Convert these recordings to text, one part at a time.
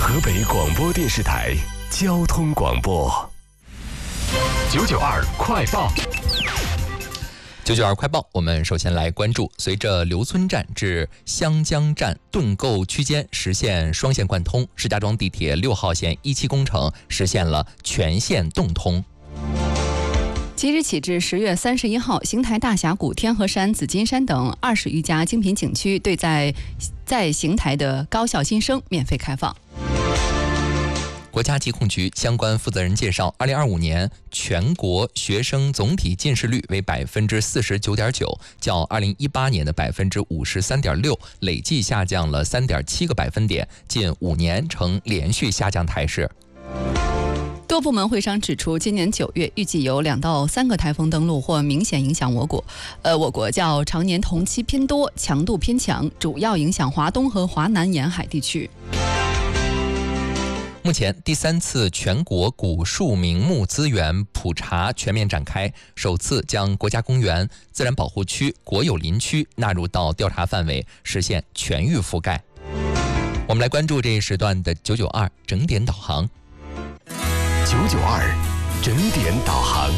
河北广播电视台交通广播992快报。 992快报，我们首先来关注，随着刘村站至湘江站盾构区间实现双线贯通，石家庄地铁6号线1期工程实现了全线动通。 即日起至10月31号，邢台大峡谷、天河山、紫金山等20余家精品景区对在邢台的高校新生免费开放。 国家疾控局相关负责人介绍，2025年全国学生总体近视率为49.9%，较2018年的53.6%累计下降了3.7个百分点，近5年呈连续下降态势。 多部门会商指出，今年9月预计有2到3个台风登陆或明显影响我国较常年同期偏多，强度偏强，主要影响华东和华南沿海地区。 目前第3次全国古树名木资源普查全面展开，首次将国家公园、自然保护区、国有林区纳入到调查范围，实现全域覆盖。我们来关注这一时段的992整点导航。 992整点导航。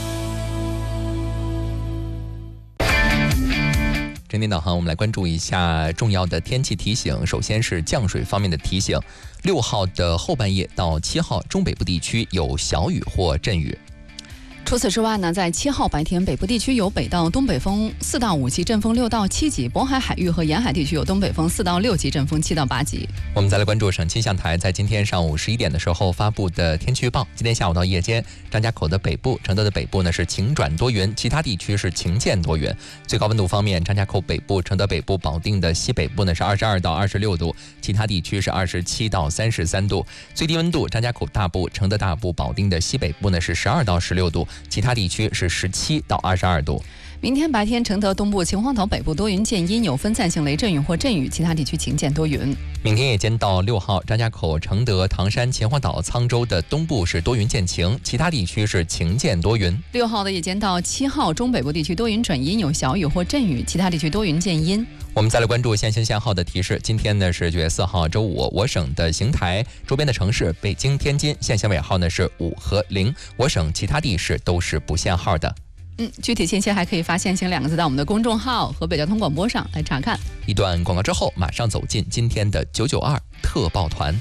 整点导航，我们来关注一下重要的天气提醒。首先是降水方面的提醒，6号的后半夜到7号，中北部地区有小雨或阵雨。 除此之外呢，在7号白天，北部地区有北到东北风4到5级，阵风6到7级；渤海海域和沿海地区有东北风4到6级，阵风7到8级。 我们再来关注省气象台在今天上午11点的时候发布的天气预报。今天下午到夜间，张家口的北部、承德的北部呢是晴转多云，其他地区是晴见多云。最高温度方面，张家口北部、承德北部、保定的西北部呢是22到26度，其他地区是27到33度。最低温度，张家口大部、承德大部、保定的西北部呢是12到16度。其他地区是17到22度。 明天白天，承德东部、秦皇岛北部多云见阴，有分散性雷阵雨或阵雨，其他地区晴见多云。 明天夜间到6号，张家口、承德、唐山、秦皇岛、沧州的东部是多云见晴，其他地区是晴见多云。 6号的夜间到7号，中北部地区多云转阴，有小雨或阵雨，其他地区多云见阴。 我们再来关注限星限号的提示。今天呢是9月4号周五，我省的邢台周边的城市北京、天津限星尾号呢是5和0，我省其他地市都是不限号的。 具体信息还可以发现星2个字到我们的公众号河北交通广播上来查看。 一段广告之后，马上走进今天的992特报团。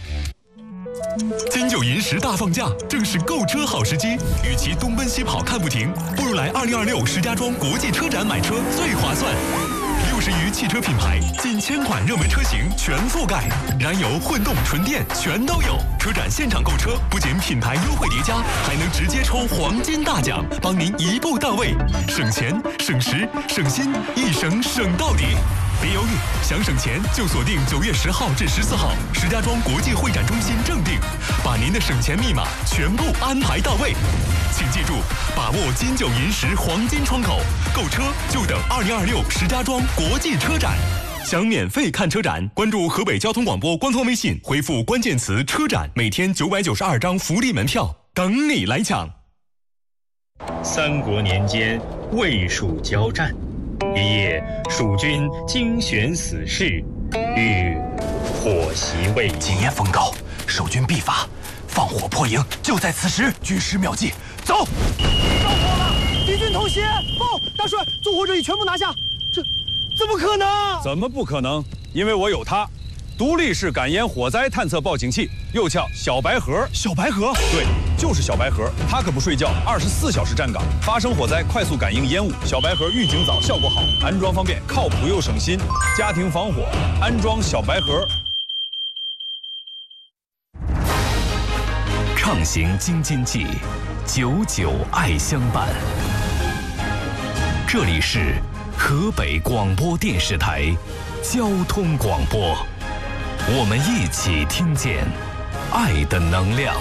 金九银10大放假，正是购车好时机。与其东奔西跑看不停，不如来2026石家庄国际车展买车最划算。60余汽车品牌，近1000款热门车型全覆盖，燃油、混动、纯电全都有。车展现场购车，不仅品牌优惠叠加，还能直接抽黄金大奖，帮您一步到位，省钱、省时、省心，一省省到底。别犹豫，想省钱就锁定9月10号至14号石家庄国际会展中心正定，把您的省钱密码全部安排到位。请记住，把握金九银10黄金窗口，购车就等2026石家庄国际车展。想免费看车展，关注河北交通广播官方微信，回复关键词车展，每天992张福利门票等你来抢。 三国年间，魏蜀交战，一夜蜀军精选死士，欲火袭魏。 今夜风高，守军必发，放火破营就在此时。军师妙计，走！ 着火了，敌军偷袭！报，大帅，纵火者已全部拿下。这怎么可能？ 怎么不可能？因为我有它，独立式感烟火灾探测报警器，又叫小白盒。 小白盒？ 对，就是小白盒，它可不睡觉，24小时站岗，发生火灾快速感应烟雾。小白盒预警早，效果好，安装方便，靠谱又省心。家庭防火，安装小白盒。 畅行京津冀，99爱相伴。这里是河北广播电视台交通广播，我们一起听见爱的能量。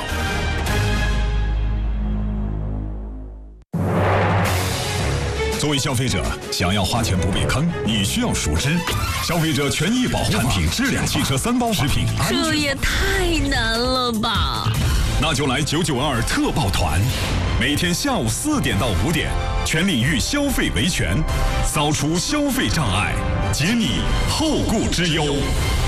作为消费者，想要花钱不被坑，你需要熟知消费者权益保护法、产品质量、汽车3包法、食品安全。 这也太难了吧！ 那就来992特报团，每天下午4点到5点，全领域消费维权，扫除消费障碍，解你后顾之忧。